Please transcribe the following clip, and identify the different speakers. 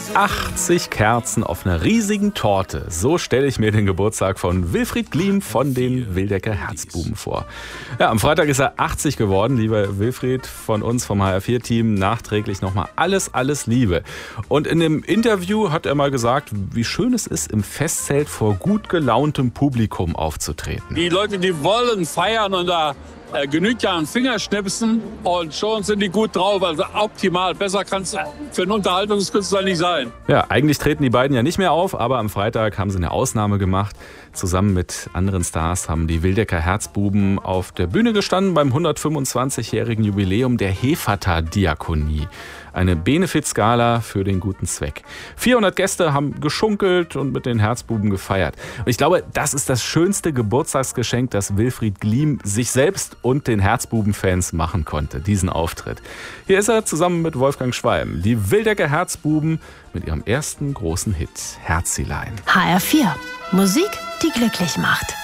Speaker 1: 80 Kerzen auf einer riesigen Torte. So stelle ich mir den Geburtstag von Wilfried Gliem von den Wildecker Herzbuben vor. Ja, am Freitag ist er 80 geworden. Lieber Wilfried, von uns vom HR4-Team nachträglich nochmal alles Liebe. Und in einem Interview hat er mal gesagt, wie schön es ist, im Festzelt vor gut gelauntem Publikum aufzutreten.
Speaker 2: Die Leute, die wollen feiern und da genügt ja ein Fingerschnipsen und schon sind die gut drauf. Also optimal. Besser kann es für einen Unterhaltungskünstler nicht sein.
Speaker 1: Ja, eigentlich treten die beiden ja nicht mehr auf, aber am Freitag haben sie eine Ausnahme gemacht. Zusammen mit anderen Stars haben die Wildecker Herzbuben auf der Bühne gestanden beim 125-jährigen Jubiläum der Hefata-Diakonie. Eine Benefizgala für den guten Zweck. 400 Gäste haben geschunkelt und mit den Herzbuben gefeiert. Und ich glaube, das ist das schönste Geburtstagsgeschenk, das Wilfried Gliem sich selbst und den Herzbuben-Fans machen konnte, diesen Auftritt. Hier ist er zusammen mit Wolfgang Schwalm. Die Wildecker Herzbuben mit ihrem ersten großen Hit, Herzilein.
Speaker 3: HR4. Musik, die glücklich macht.